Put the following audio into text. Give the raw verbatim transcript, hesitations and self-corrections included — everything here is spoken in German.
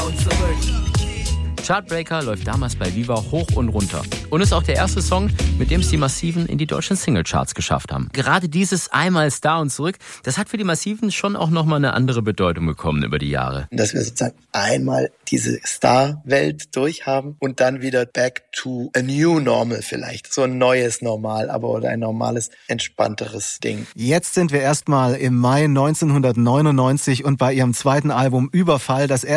Chartbreaker läuft damals bei Viva hoch und runter. Und ist auch der erste Song, mit dem es die Massiven in die deutschen Singlecharts geschafft haben. Gerade dieses einmal Star und zurück, das hat für die Massiven schon auch nochmal eine andere Bedeutung bekommen über die Jahre. Dass wir sozusagen einmal diese Star-Welt durchhaben und dann wieder back to a new normal vielleicht. So ein neues Normal, aber oder ein normales, entspannteres Ding. Jetzt sind wir erstmal im Mai neunzehnhundertneunundneunzig und bei ihrem zweiten Album Überfall, das